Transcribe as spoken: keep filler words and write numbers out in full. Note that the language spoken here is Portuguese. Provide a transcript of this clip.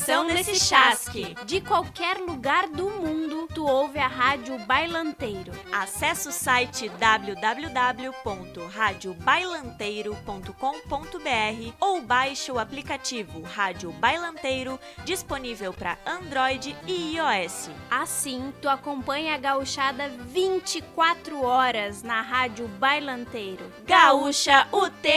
Atenção nesse chasque! De qualquer lugar do mundo, tu ouve a Rádio Bailanteiro. Acesse o site w w w ponto rádio bailanteiro ponto com ponto b r ou baixe o aplicativo Rádio Bailanteiro, disponível para Android e iOS. Assim, tu acompanha a gauchada vinte e quatro horas na Rádio Bailanteiro. Gaúcha, o tempo